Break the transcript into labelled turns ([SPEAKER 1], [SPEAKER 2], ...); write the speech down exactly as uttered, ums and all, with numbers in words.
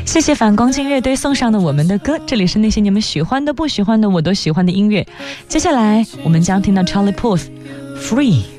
[SPEAKER 1] 谢谢反光镜乐队送上的我们的歌，这里是那些你们喜欢的不喜欢的我都喜欢的音乐。接下来我们将听到 Charlie Puth Free。